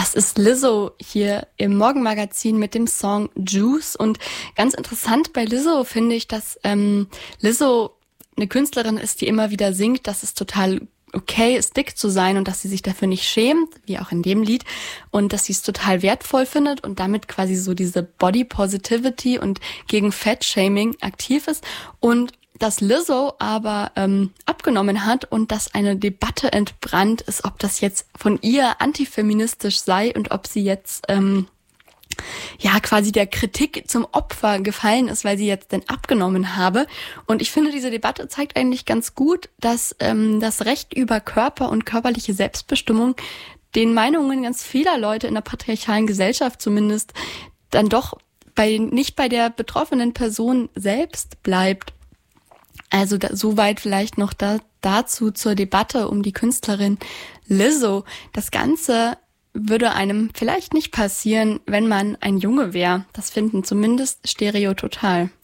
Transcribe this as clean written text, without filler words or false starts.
Das ist Lizzo hier im Morgenmagazin mit dem Song Juice. Und ganz interessant bei Lizzo finde ich, dass Lizzo eine Künstlerin ist, die immer wieder singt, dass es total okay ist, dick zu sein und dass sie sich dafür nicht schämt, wie auch in dem Lied, und dass sie es total wertvoll findet und damit quasi so diese Body Positivity und gegen Fat-Shaming aktiv ist. Und dass Lizzo aber abgenommen hat und dass eine Debatte entbrannt ist, ob das jetzt von ihr antifeministisch sei und ob sie jetzt quasi der Kritik zum Opfer gefallen ist, weil sie jetzt denn abgenommen habe. Und ich finde, diese Debatte zeigt eigentlich ganz gut, dass das Recht über Körper und körperliche Selbstbestimmung den Meinungen ganz vieler Leute in der patriarchalen Gesellschaft zumindest dann doch nicht bei der betroffenen Person selbst bleibt. Also soweit vielleicht noch dazu zur Debatte um die Künstlerin Lizzo. Das Ganze würde einem vielleicht nicht passieren, wenn man ein Junge wäre. Das finden zumindest Stereo Total.